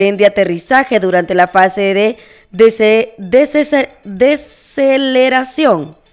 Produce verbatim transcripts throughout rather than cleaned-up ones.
de aterrizaje durante la fase de dese, dese, deceleración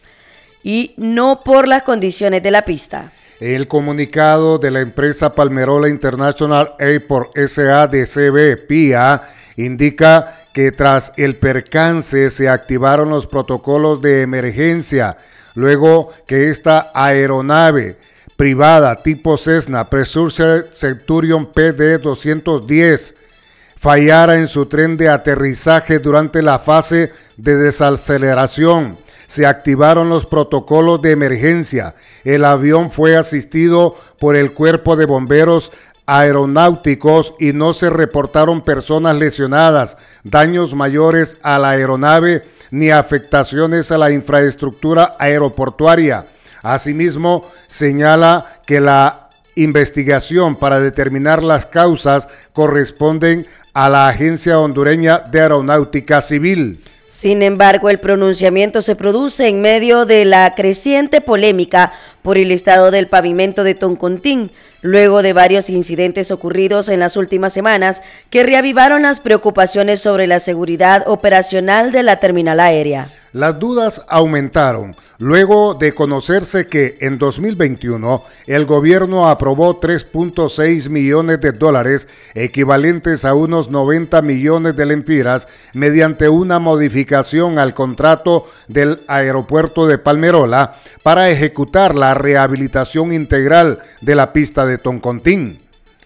y no por las condiciones de la pista. El comunicado de la empresa Palmerola International Airport S A D C B P I A indica que tras el percance se activaron los protocolos de emergencia luego que esta aeronave privada tipo Cessna Precision Centurion P D doscientos diez fallara en su tren de aterrizaje durante la fase de desaceleración. Se activaron los protocolos de emergencia. El avión fue asistido por el Cuerpo de Bomberos Aeronáuticos y no se reportaron personas lesionadas, daños mayores a la aeronave ni afectaciones a la infraestructura aeroportuaria. Asimismo, señala que la investigación para determinar las causas corresponden a la Agencia Hondureña de Aeronáutica Civil. Sin embargo, el pronunciamiento se produce en medio de la creciente polémica por el estado del pavimento de Toncontín, luego de varios incidentes ocurridos en las últimas semanas que reavivaron las preocupaciones sobre la seguridad operacional de la terminal aérea. Las dudas aumentaron luego de conocerse que en dos mil veintiuno el gobierno aprobó tres punto seis millones de dólares, equivalentes a unos noventa millones de lempiras, mediante una modificación al contrato del aeropuerto de Palmerola para ejecutar la rehabilitación integral de la pista de Toncontín.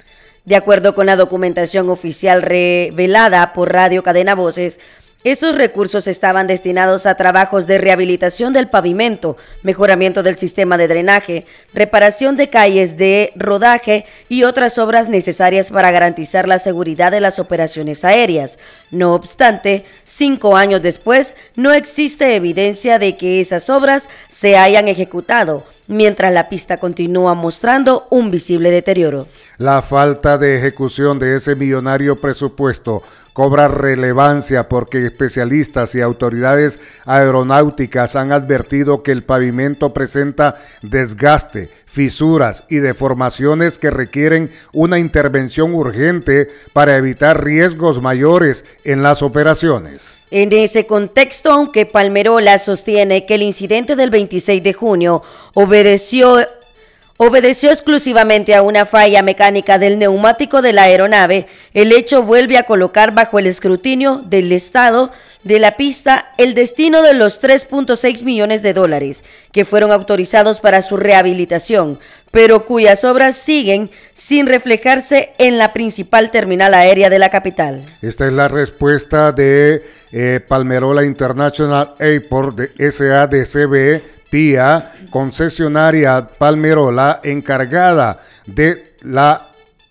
De acuerdo con la documentación oficial revelada por Radio Cadena Voces, esos recursos estaban destinados a trabajos de rehabilitación del pavimento, mejoramiento del sistema de drenaje, reparación de calles de rodaje y otras obras necesarias para garantizar la seguridad de las operaciones aéreas. No obstante, cinco años después, no existe evidencia de que esas obras se hayan ejecutado, mientras la pista continúa mostrando un visible deterioro. La falta de ejecución de ese millonario presupuesto cobra relevancia porque especialistas y autoridades aeronáuticas han advertido que el pavimento presenta desgaste, fisuras y deformaciones que requieren una intervención urgente para evitar riesgos mayores en las operaciones. En ese contexto, aunque Palmerola sostiene que el incidente del veintiséis de junio obedeció Obedeció exclusivamente a una falla mecánica del neumático de la aeronave, el hecho vuelve a colocar bajo el escrutinio del Estado de la pista el destino de los tres punto seis millones de dólares que fueron autorizados para su rehabilitación, pero cuyas obras siguen sin reflejarse en la principal terminal aérea de la capital. Esta es la respuesta de eh, Palmerola International Airport de S A D C B P I A, concesionaria Palmerola encargada de la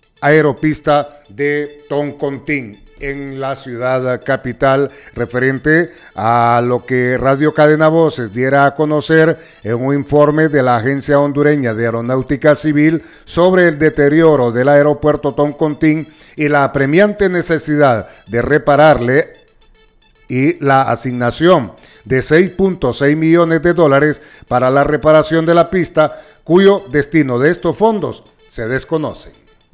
aeropista de Toncontín en la ciudad capital, referente a lo que Radio Cadena Voces diera a conocer en un informe de la Agencia Hondureña de Aeronáutica Civil sobre el deterioro del aeropuerto Toncontín y la apremiante necesidad de repararle y la asignación de seis punto seis millones de dólares para la reparación de la pista, cuyo destino de estos fondos se desconoce.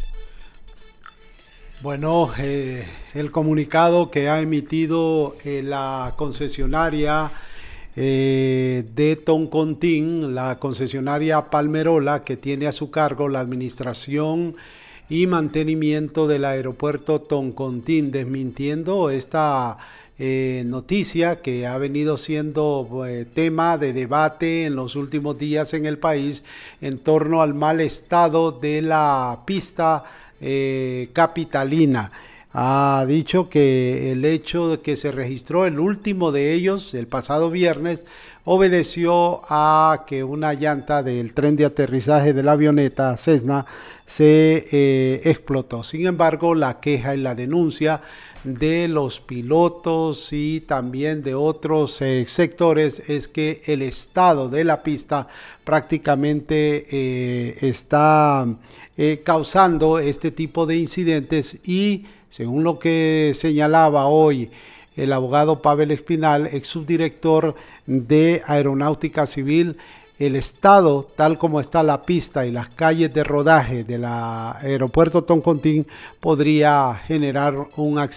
Bueno, eh, el comunicado que ha emitido eh, la concesionaria eh, de Toncontín, la concesionaria Palmerola, que tiene a su cargo la administración y mantenimiento del aeropuerto Toncontín, desmintiendo esta Eh, noticia que ha venido siendo eh, tema de debate en los últimos días en el país en torno al mal estado de la pista eh, capitalina. Ha dicho que el hecho de que se registró el último de ellos el pasado viernes obedeció a que una llanta del tren de aterrizaje de la avioneta Cessna se eh, explotó. Sin embargo, la queja y la denuncia de los pilotos y también de otros eh, sectores es que el estado de la pista prácticamente eh, está eh, causando este tipo de incidentes y según lo que señalaba hoy el abogado Pavel Espinal, ex subdirector de Aeronáutica Civil, el estado, tal como está la pista y las calles de rodaje del aeropuerto Toncontín, podría generar un accidente.